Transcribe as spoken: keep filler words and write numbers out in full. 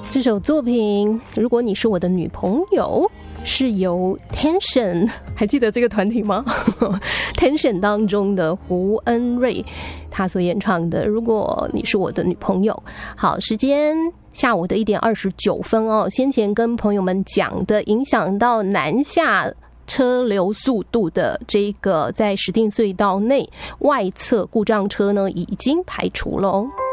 这首作品如果你是我的女朋友是由 Tension 还记得这个团体吗Tension 当中的胡恩瑞他所演唱的如果你是我的女朋友。好，时间下午的一点二十九分哦。先前跟朋友们讲的影响到南下车流速度的这个在石碇隧道内外侧故障车呢已经排除了哦。